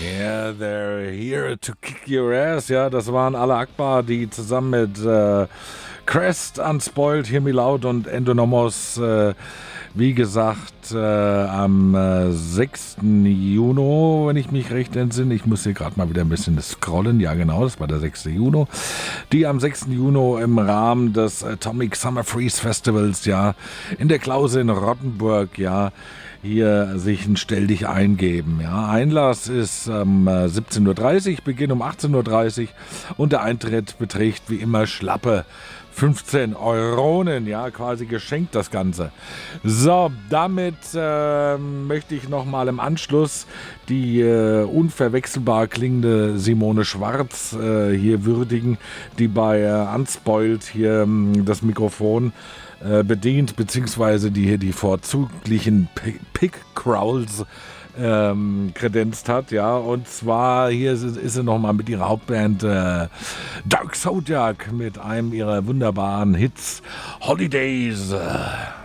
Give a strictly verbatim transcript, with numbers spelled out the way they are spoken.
Yeah, they're here to kick your ass. Ja, das waren Allah Akbar, die zusammen mit äh, Crest, Unspoiled, Hear Me Loud und Endonomos, äh, wie gesagt, äh, am äh, sechsten Juni, wenn ich mich recht entsinne. Ich muss hier gerade mal wieder ein bisschen scrollen. Ja, genau, das war der sechste Juni. Die am sechsten Juni im Rahmen des Atomic Summer Freeze Festivals, ja, in der Klause in Rottenburg, ja, hier sich ein Stell dich eingeben. Ja. Einlass ist um ähm, siebzehn Uhr dreißig, Beginn um achtzehn Uhr dreißig und der Eintritt beträgt wie immer schlappe fünfzehn Euronen, ja, quasi geschenkt das Ganze. So, damit äh, möchte ich nochmal im Anschluss die äh, unverwechselbar klingende Simone Schwarz äh, hier würdigen, die bei äh, Unspoiled hier äh, das Mikrofon äh, bedient, beziehungsweise die hier die vorzüglichen Pick-Crawls Ähm, kredenzt hat, ja, und zwar hier ist, ist sie nochmal mit ihrer Hauptband äh, Dark Zodiac mit einem ihrer wunderbaren Hits Holidays.